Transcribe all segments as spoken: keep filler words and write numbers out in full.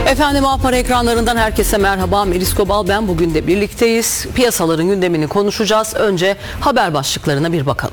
Efendim, A Para ekranlarından herkese merhaba. Melis Kobal ben, bugün de birlikteyiz. Piyasaların gündemini konuşacağız. Önce haber başlıklarına bir bakalım.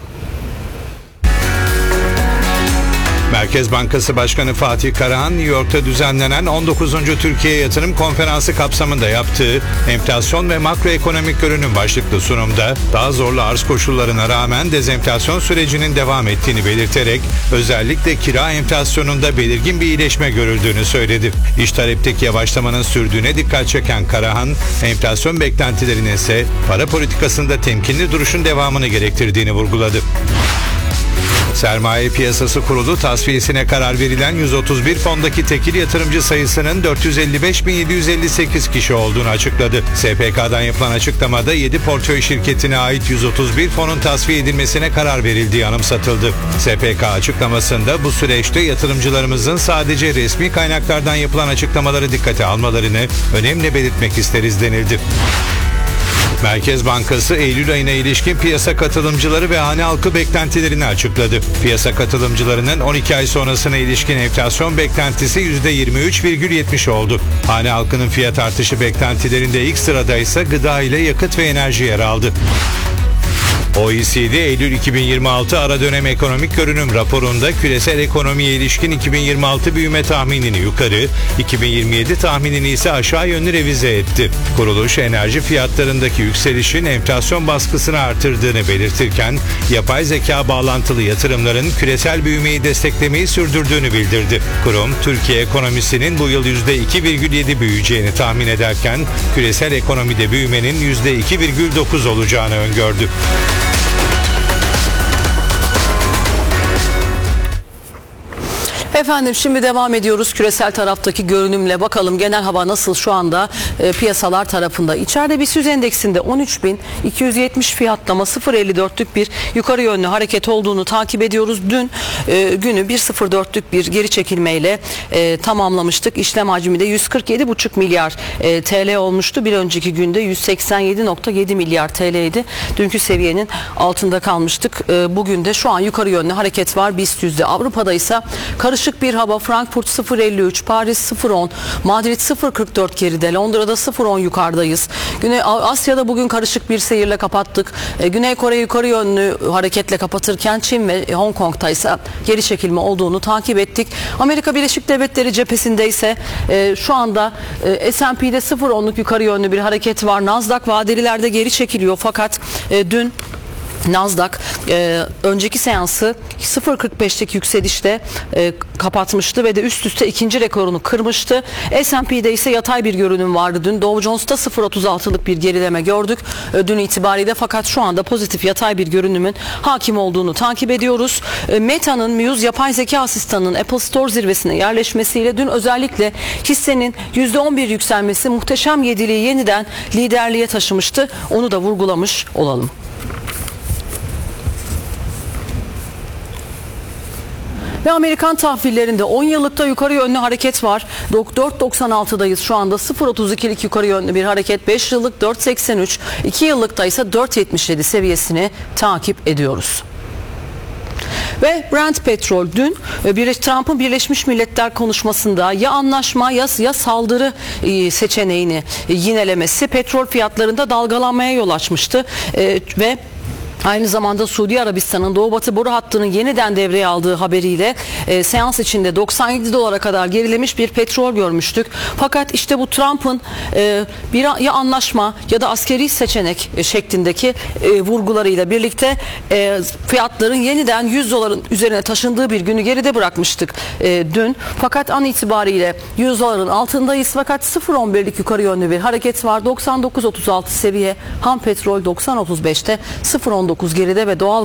Merkez Bankası Başkanı Fatih Karahan, New York'ta düzenlenen on dokuzuncu Türkiye Yatırım Konferansı kapsamında yaptığı enflasyon ve makroekonomik görünüm başlıklı sunumda daha zorlu arz koşullarına rağmen dezenflasyon sürecinin devam ettiğini belirterek özellikle kira enflasyonunda belirgin bir iyileşme görüldüğünü söyledi. İş talepteki yavaşlamanın sürdüğüne dikkat çeken Karahan, enflasyon beklentilerinin ise para politikasında temkinli duruşun devamını gerektirdiğini vurguladı. Sermaye Piyasası Kurulu tasfiyesine karar verilen yüz otuz bir fondaki tekil yatırımcı sayısının dört yüz elli beş bin yedi yüz elli sekiz kişi olduğunu açıkladı. S P K'dan yapılan açıklamada yedi portföy şirketine ait yüz otuz bir fonun tasfiye edilmesine karar verildiği anımsatıldı. S P K açıklamasında bu süreçte yatırımcılarımızın sadece resmi kaynaklardan yapılan açıklamaları dikkate almalarını önemli belirtmek isteriz denildi. Merkez Bankası Eylül ayına ilişkin piyasa katılımcıları ve hane halkı beklentilerini açıkladı. Piyasa katılımcılarının on iki ay sonrasına ilişkin enflasyon beklentisi yüzde yirmi üç virgül yetmiş oldu. Hane halkının fiyat artışı beklentilerinde ilk sırada ise gıda ile yakıt ve enerji yer aldı. O E C D Eylül iki bin yirmi altı ara dönem ekonomik görünüm raporunda küresel ekonomiye ilişkin iki bin yirmi altı büyüme tahminini yukarı, iki bin yirmi yedi tahminini ise aşağı yönlü revize etti. Kuruluş, enerji fiyatlarındaki yükselişin enflasyon baskısını artırdığını belirtirken, yapay zeka bağlantılı yatırımların küresel büyümeyi desteklemeyi sürdürdüğünü bildirdi. Kurum, Türkiye ekonomisinin bu yıl yüzde iki virgül yedi büyüyeceğini tahmin ederken, küresel ekonomide büyümenin yüzde iki virgül dokuz olacağını öngördü. Efendim, şimdi devam ediyoruz küresel taraftaki görünümle. Bakalım genel hava nasıl şu anda e, piyasalar tarafında. İçeride BIST yüz endeksinde on üç bin iki yüz yetmiş fiyatlama, sıfır virgül elli dörtlük bir yukarı yönlü hareket olduğunu takip ediyoruz. Dün e, günü bir virgül sıfır dörtlük bir geri çekilmeyle e, tamamlamıştık. İşlem hacmi de yüz kırk yedi virgül beş milyar e, T L olmuştu. Bir önceki günde yüz seksen yedi virgül yedi milyar T L'ydi. Dünkü seviyenin altında kalmıştık. E, bugün de şu an yukarı yönlü hareket var BIST yüzde. Avrupa'da ise karışık bir hava. Frankfurt sıfır virgül elli üç, Paris sıfır virgül on, Madrid sıfır virgül kırk dört geride, Londra'da sıfır virgül on yukarıdayız. Güney Asya'da bugün karışık bir seyirle kapattık. E, Güney Kore yukarı yönlü hareketle kapatırken Çin ve Hong Kong'ta ise geri çekilme olduğunu takip ettik. Amerika Birleşik Devletleri cephesinde ise e, şu anda e, S and P'de sıfır virgül onluk yukarı yönlü bir hareket var. Nasdaq vadelilerde geri çekiliyor fakat e, dün Nasdaq e, önceki seansı sıfır virgül kırk beşlik yükselişte e, kapatmıştı ve de üst üste ikinci rekorunu kırmıştı. S and P'de ise yatay bir görünüm vardı dün. Dow Jones'ta sıfır virgül otuz altılık bir gerileme gördük e, dün itibariyle, fakat şu anda pozitif yatay bir görünümün hakim olduğunu takip ediyoruz. E, Meta'nın Muse yapay zeka asistanının Apple Store zirvesine yerleşmesiyle dün özellikle hissenin yüzde on bir yükselmesi muhteşem yediliği yeniden liderliğe taşımıştı. Onu da vurgulamış olalım. Ve Amerikan tahvillerinde on yıllıkta yukarı yönlü hareket var. dört virgül doksan altıdayız şu anda. sıfır virgül otuz ikilik yukarı yönlü bir hareket. beş yıllık dört virgül seksen üç, iki yıllıkta ise dört virgül yetmiş yedi seviyesini takip ediyoruz. Ve Brent petrol dün Trump'ın Birleşmiş Milletler konuşmasında ya anlaşma ya, ya saldırı seçeneğini yinelemesi petrol fiyatlarında dalgalanmaya yol açmıştı. E, ve aynı zamanda Suudi Arabistan'ın Doğu Batı boru hattının yeniden devreye aldığı haberiyle e, seans içinde doksan yedi dolara kadar gerilemiş bir petrol görmüştük. Fakat işte bu Trump'ın e, bir ya anlaşma ya da askeri seçenek e, şeklindeki e, vurgularıyla birlikte e, fiyatların yeniden yüz doların üzerine taşındığı bir günü geride bırakmıştık e, dün. Fakat an itibariyle yüz doların altındayız, fakat sıfır virgül on birlik yukarı yönlü bir hareket var. doksan dokuz virgül otuz altı seviye, ham petrol doksan virgül otuz beşte, sıfır virgül on dokuz geride ve doğal